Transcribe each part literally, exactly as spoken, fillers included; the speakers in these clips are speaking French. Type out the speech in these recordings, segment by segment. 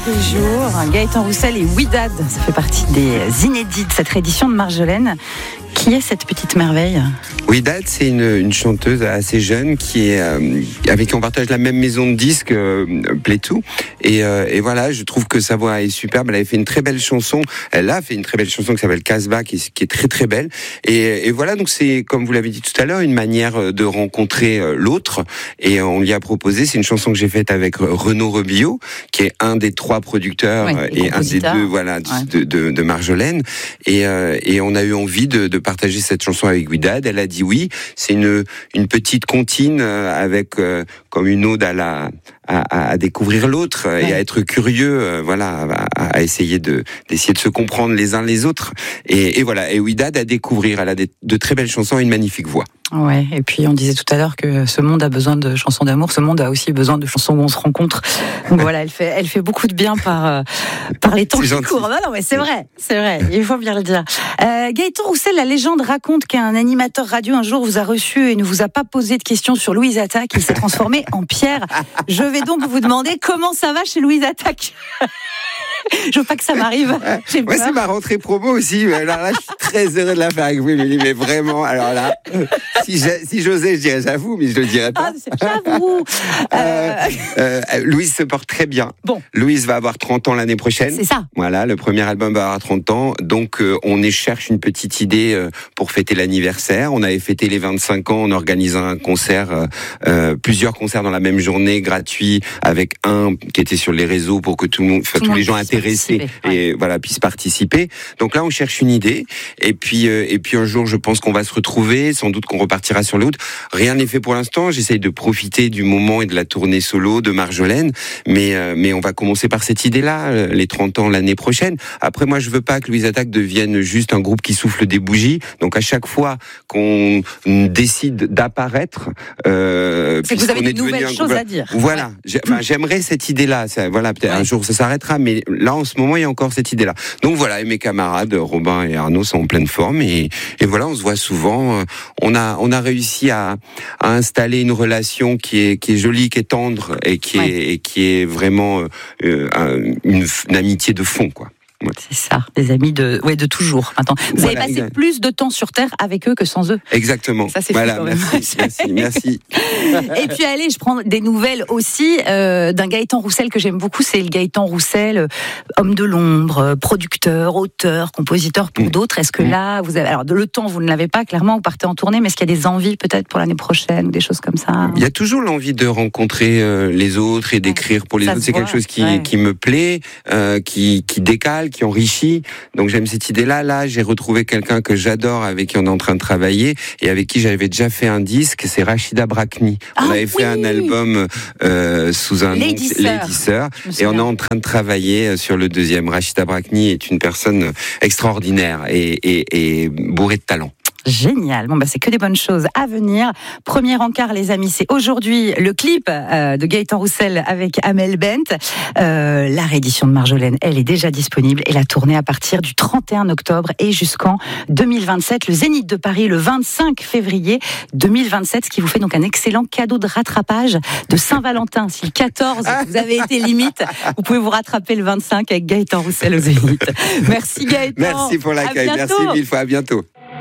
des jours. Gaëtan Roussel et Ouidad, ça fait partie des inédits de cette réédition de Marjolaine. Qui est cette petite merveille ? Ouidad, c'est une, une chanteuse assez jeune qui est euh, avec qui on partage la même maison de disques, euh, Playtoo. Et, euh, et voilà, je trouve que sa voix est superbe. Elle avait fait une très belle chanson. Elle a fait une très belle chanson qui s'appelle Casbah, qui, qui est très très belle. Et, et voilà, donc c'est, comme vous l'avez dit tout à l'heure, une manière de rencontrer l'autre. Et on lui a proposé, c'est une chanson que j'ai faite avec Renaud Rebillot, qui est un des trois producteurs, oui, et un des deux, voilà, ouais. de, de, de Marjolaine. Et, euh, et on a eu envie de, de partager cette chanson avec Ouidad. Elle a dit oui. C'est une une petite comptine avec euh, comme une ode à la à, à découvrir l'autre, ouais. et à être curieux, euh, voilà, à, à essayer de d'essayer de se comprendre les uns les autres. Et, et voilà. Et Ouidad à découvrir. Elle a des, de très belles chansons et une magnifique voix. Ouais, et puis on disait tout à l'heure que ce monde a besoin de chansons d'amour, ce monde a aussi besoin de chansons où on se rencontre. Donc voilà, elle fait, elle fait beaucoup de bien par, euh, par les temps qui courent. Non, non, mais c'est vrai, c'est vrai, il faut bien le dire. Euh, Gaëtan Roussel, la légende raconte qu'un animateur radio un jour vous a reçu et ne vous a pas posé de questions sur Louise Attaque, il s'est transformé en pierre. Je vais donc vous demander comment ça va chez Louise Attaque. Je veux pas que ça m'arrive. J'ai Moi, c'est ma rentrée promo aussi. Alors là, je suis très heureux de la faire avec vous, Émilie. Mais vraiment, alors là, si, si j'osais, je dirais j'avoue, mais je le dirais pas. Ah, j'avoue. Euh, euh, Louise se porte très bien. Bon. Louise va avoir trente ans l'année prochaine. C'est ça. Voilà, le premier album va avoir trente ans. Donc, euh, on y cherche une petite idée euh, pour fêter l'anniversaire. On avait fêté les vingt-cinq ans en organisant un concert, euh, euh, plusieurs concerts dans la même journée, gratuits, avec un qui était sur les réseaux pour que tout le monde, enfin, tous les gens intéressés et voilà puissent participer. Donc là, on cherche une idée. Et puis, euh, et puis un jour, je pense qu'on va se retrouver. Sans doute qu'on repartira sur le route. Rien n'est fait pour l'instant. J'essaye de profiter du moment et de la tournée solo de Marjolaine. Mais, euh, mais on va commencer par cette idée-là, les trente ans l'année prochaine. Après, moi, je veux pas que Louise Attaque devienne juste un groupe qui souffle des bougies. Donc à chaque fois qu'on décide d'apparaître, euh, c'est que vous avez de nouvelles choses à dire. Voilà. J'ai, enfin, j'aimerais cette idée-là. Ça, voilà, peut-être ouais. un jour ça s'arrêtera, mais là, en ce moment, il y a encore cette idée-là. Donc voilà, et mes camarades, Robin et Arnaud, sont en pleine forme. Et, et voilà, on se voit souvent. On a, on a réussi à, à installer une relation qui est, qui est jolie, qui est tendre et qui, ouais. est, et qui est vraiment euh, une, une amitié de fond, quoi. Ouais. C'est ça, des amis de, ouais, de toujours. Maintenant, vous voilà, avez passé exact. plus de temps sur Terre avec eux que sans eux. Exactement. Ça, c'est voilà, fou quand même. Merci, merci, merci. Et puis allez, je prends des nouvelles aussi euh, d'un Gaëtan Roussel que j'aime beaucoup. C'est le Gaëtan Roussel, euh, homme de l'ombre, producteur, auteur, compositeur pour mmh. d'autres. Est-ce que mmh. là, vous avez, alors le temps, vous ne l'avez pas clairement. Vous partez en tournée, mais est-ce qu'il y a des envies peut-être pour l'année prochaine ou des choses comme ça ? Il y a toujours l'envie de rencontrer euh, les autres et d'écrire ouais, pour les autres. C'est voit. quelque chose qui, ouais. qui me plaît, euh, qui, qui décale, qui enrichit. Donc j'aime cette idée-là. Là, j'ai retrouvé quelqu'un que j'adore, avec qui on est en train de travailler et avec qui j'avais déjà fait un disque. C'est Rachida Brakni. Ah, on avait oui. fait un album euh, sous un Lady nom, Lady Sir, et on est en train de travailler sur le deuxième. Rachida Brakni est une personne extraordinaire et, et, et bourrée de talent. Génial. Bon, bah, c'est que des bonnes choses à venir. Premier encart, les amis, c'est aujourd'hui le clip euh, de Gaëtan Roussel avec Amel Bent. Euh, la réédition de Marjolaine, elle est déjà disponible et la tournée à partir du trente et un octobre et jusqu'en deux mille vingt-sept. Le Zénith de Paris le vingt-cinq février deux mille vingt-sept, ce qui vous fait donc un excellent cadeau de rattrapage de Saint-Valentin. Si le quatorze, vous avez été limite, vous pouvez vous rattraper le vingt-cinq avec Gaëtan Roussel au Zénith. Merci Gaëtan. Merci pour l'accueil. Merci mille fois. À bientôt.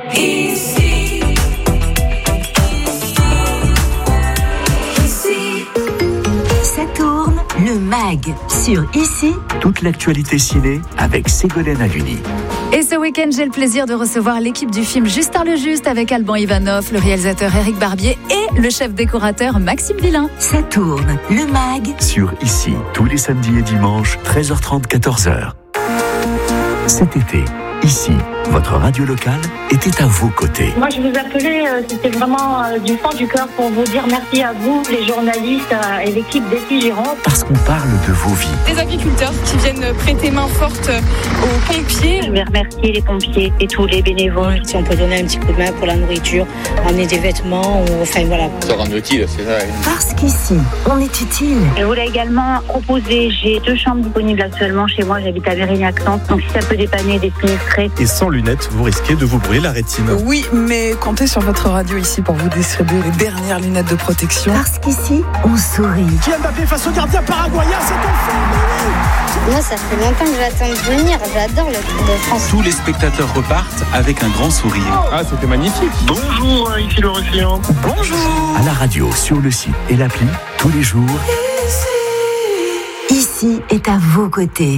Ici, ici, ça tourne le mag sur Ici. Toute l'actualité ciné avec Ségolène Haluni. Et ce week-end, j'ai le plaisir de recevoir l'équipe du film Justin le Juste avec Alban Ivanov, le réalisateur Éric Barbier et le chef décorateur Maxime Villain. Ça tourne le mag sur Ici, tous les samedis et dimanches, treize heures trente, quatorze heures. Cet été, Ici, votre radio locale était à vos côtés. Moi, je vous appelais, euh, c'était vraiment euh, du fond du cœur pour vous dire merci à vous, les journalistes euh, et l'équipe d'Ici Gironde. Parce qu'on parle de vos vies. Des agriculteurs qui viennent prêter main forte aux pompiers. Je vais remercier les pompiers et tous les bénévoles. Si on peut donner un petit coup de main pour la nourriture, amener des vêtements, ou, enfin voilà. Se rendre utile, c'est ça. Parce qu'ici, on est utile. Je voulais également proposer, j'ai deux chambres disponibles actuellement chez moi, j'habite à Mérignac-Centre, donc si ça peut dépanner des sinistrés. Et sans lunettes, vous risquez de vous brûler la rétine. Oui, mais comptez sur votre radio ici pour vous distribuer les dernières lunettes de protection. Parce qu'ici, on sourit. Kylian Mbappé face au gardien paraguayen, c'est un fait. Moi, ça fait longtemps que j'attends de venir. J'adore le Tour de France. Tous les spectateurs repartent avec un grand sourire. Ah, c'était magnifique. Bonjour, ici le Océan. Bonjour. À la radio, sur le site et l'appli, tous les jours. Ici est à vos côtés.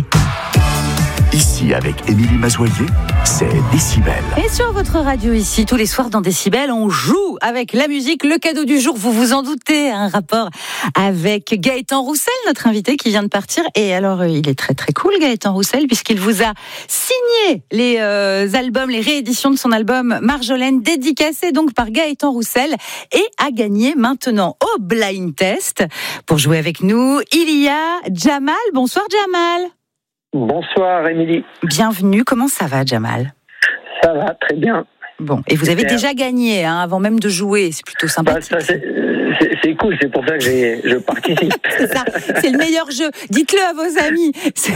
Ici, avec Émilie Mazoyer, c'est Décibel. Et sur votre radio ici, tous les soirs dans Décibel, on joue avec la musique. Le cadeau du jour, vous vous en doutez, un rapport avec Gaëtan Roussel, notre invité qui vient de partir. Et alors, il est très très cool, Gaëtan Roussel, puisqu'il vous a signé les euh, albums, les rééditions de son album Marjolaine, dédicacé donc par Gaëtan Roussel, et a gagné maintenant au Blind Test. Pour jouer avec nous, il y a Jamal. Bonsoir Jamal. Bonsoir, Émilie. Bienvenue, comment ça va, Jamal ? Ça va, très bien. Bon, et vous avez Super. déjà gagné, hein, avant même de jouer, c'est plutôt sympathique. Bah, ça, c'est, c'est, c'est cool, c'est pour ça que j'ai, je participe. C'est ça, c'est le meilleur jeu. Dites-le à vos amis.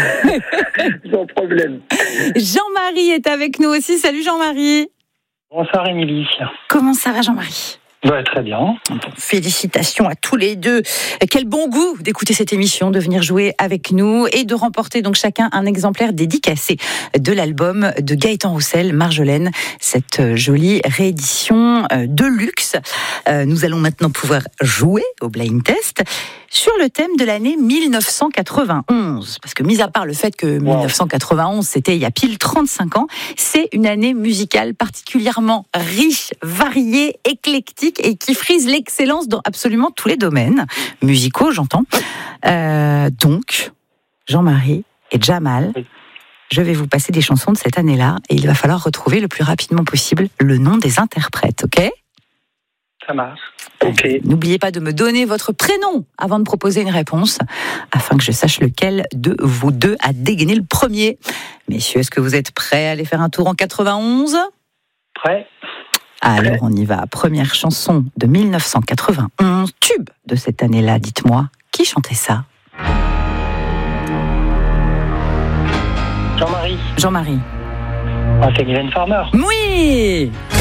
Sans problème. Jean-Marie est avec nous aussi. Salut Jean-Marie. Bonsoir, Émilie. Comment ça va, Jean-Marie ? Ouais, très bien. Bon, félicitations à tous les deux. Quel bon goût d'écouter cette émission, de venir jouer avec nous et de remporter donc chacun un exemplaire dédicacé de l'album de Gaëtan Roussel, Marjolaine, cette jolie réédition de luxe. Nous allons maintenant pouvoir jouer au Blind Test sur le thème de l'année mille neuf cent quatre-vingt-onze. Parce que, mis à part le fait que mille neuf cent quatre-vingt-onze, c'était il y a pile trente-cinq ans, c'est une année musicale particulièrement riche, variée, éclectique et qui frise l'excellence dans absolument tous les domaines musicaux, j'entends. Euh, donc, Jean-Marie et Jamal, oui. Je vais vous passer des chansons de cette année-là et il va falloir retrouver le plus rapidement possible le nom des interprètes, ok ? Ça marche. Ok. N'oubliez pas de me donner votre prénom avant de proposer une réponse, afin que je sache lequel de vous deux a dégainé le premier. Messieurs, est-ce que vous êtes prêts à aller faire un tour en quatre-vingt-onze ? Prêt. Alors, on y va. Première chanson de mille neuf cent quatre-vingt-onze, tube de cette année-là. Dites-moi, qui chantait ça ? Jean-Marie. Jean-Marie. Ah, c'est Mylène Farmer. Oui.